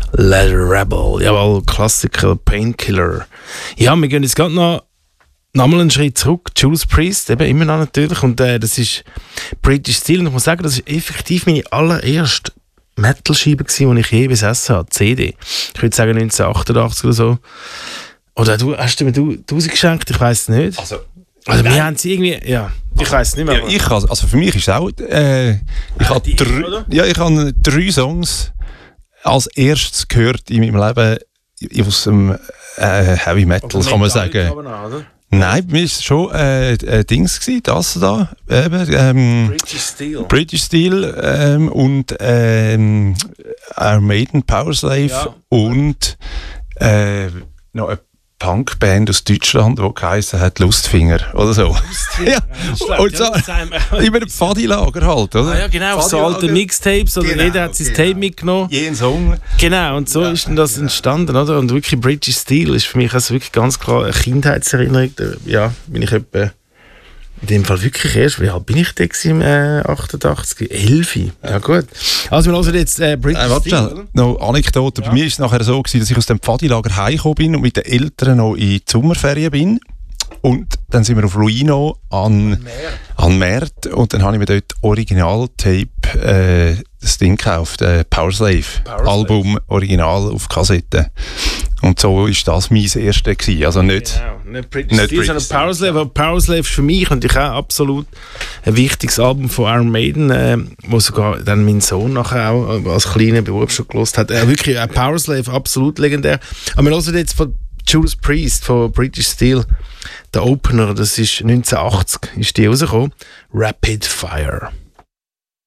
Leather Rebel, jawohl, Klassiker, Painkiller. Ja, wir gehen jetzt gerade noch mal einen Schritt zurück. Judas Priest, eben immer noch natürlich. Und das ist British Steel. Und ich muss sagen, das ist effektiv meine allererste Metal-Scheibe gewesen, die ich je besessen habe. CD. Ich würde sagen 1988 oder so. Oder hast du mir 1000 geschenkt? Ich weiss es nicht. Also wir haben es irgendwie... Ja, ich weiss es nicht mehr. Ja, also für mich ist es auch... ich habe 3 Songs als erstes gehört in meinem Leben aus dem Heavy Metal, kann man sagen. Nein, bei mir war es schon Dings gewesen, das da. British Steel und Iron Maiden, Powerslave und noch eine Punkband aus Deutschland, die geheißen hat Lustfinger oder so. Ja. Und so über ein Pfadilager halt, oder? Ah, ja, genau, auf so alte Mixtapes, oder jeder hat sein Tape mitgenommen. Jeden Song. Genau, und so ist dann das entstanden, oder? Und wirklich British Steel ist für mich also wirklich ganz klar eine Kindheitserinnerung. Ja, bin ich etwa in dem Fall wirklich erst, wie alt bin ich denn im 88? 11. Ja gut. Also wir hören jetzt British Steel. Noch Anekdote. Ja. Bei mir war es nachher so gewesen, dass ich aus dem Pfadilager heimgekommen bin und mit den Eltern noch in die Sommerferien bin. Und dann sind wir auf Luino an Märt und dann habe ich mir dort Original-Tape das Ding gekauft, Powerslave. Album Original auf Kassette. Und so war das mein erstes gewesen. Also nicht British Steel, sondern Powerslave. Aber Powerslave ist für mich und ich auch absolut ein wichtiges Album von Iron Maiden, wo sogar dann mein Sohn nachher auch als kleiner Beruf schon gehört hat. Wirklich Powerslave, absolut legendär. Aber wir hören jetzt von Judas Priest, von British Steel, der Opener, das ist 1980, ist die rausgekommen. Rapid Fire.